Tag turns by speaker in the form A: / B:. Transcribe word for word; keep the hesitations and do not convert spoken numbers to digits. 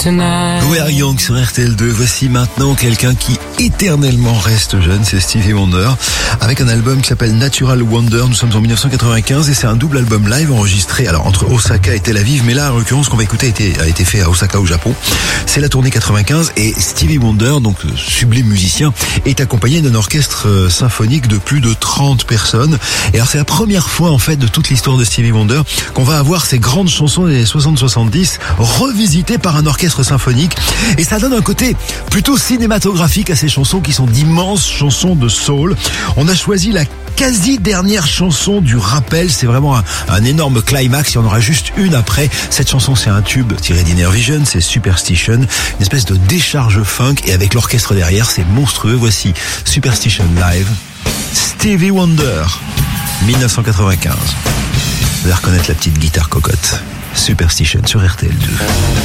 A: tonight.
B: We Are Young sur R T L deux. Voici maintenant quelqu'un qui éternellement reste jeune, c'est Stevie Wonder, avec un album qui s'appelle Natural Wonder. Nous sommes en dix-neuf cent quatre-vingt-quinze et c'est un double album live enregistré alors entre Osaka et Tel Aviv, mais là en l'occurrence ce qu'on va écouter a été, a été fait à Osaka au Japon. C'est la tournée quatre-vingt-quinze et Stevie Wonder, donc sublime musicien, est accompagné d'un orchestre symphonique de plus de trente personnes. Et alors c'est la première fois en fait de toute l'histoire de Stevie Wonder qu'on va avoir ces grandes chansons des soixante soixante-dix revisitées par un orchestre symphonique, et ça donne un côté plutôt cinématographique à ces chansons qui sont d'immenses chansons de soul. On a choisi la quasi dernière chanson du rappel, c'est vraiment un, un énorme climax, il y en aura juste une après. Cette chanson c'est un tube tiré d'Inner Vision, c'est Superstition, une espèce de décharge funk, et avec l'orchestre derrière c'est monstrueux. Voici Superstition live, Stevie Wonder, dix-neuf cent quatre-vingt-quinze. Vous allez reconnaître la petite guitare cocotte. Superstition sur R T L deux.